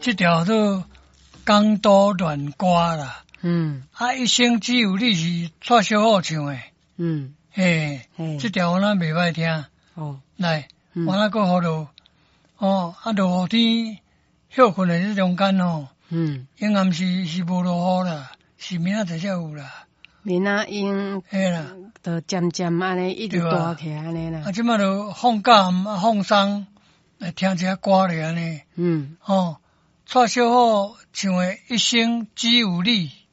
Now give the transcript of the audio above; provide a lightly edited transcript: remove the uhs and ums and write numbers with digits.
这条都江都乱歌啦。一生只有你是蔡小虎唱的。这条我咱袂歹听。来，我那个好落。落雨天休困的这中间应该是无落雨啦，是明仔载才有啦。 明仔阴， 啦， 就渐渐安尼一直大起来安尼啦。 即摆就放假放松，来听一下歌咧安尼。蔡小虎唱的《一生只有你》。